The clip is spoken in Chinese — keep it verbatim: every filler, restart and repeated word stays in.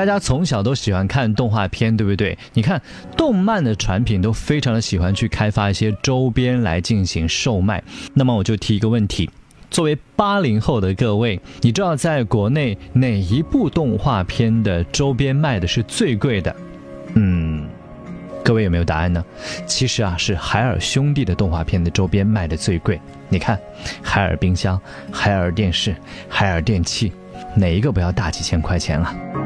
大家从小都喜欢看动画片，对不对？你看动漫的产品都非常的喜欢去开发一些周边来进行售卖。那么我就提一个问题，作为八零后的各位，你知道在国内哪一部动画片的周边卖的是最贵的？嗯，各位有没有答案呢？其实啊，是海尔兄弟的动画片的周边卖的最贵。你看，海尔冰箱、海尔电视、海尔电器，哪一个不要大几千块钱了？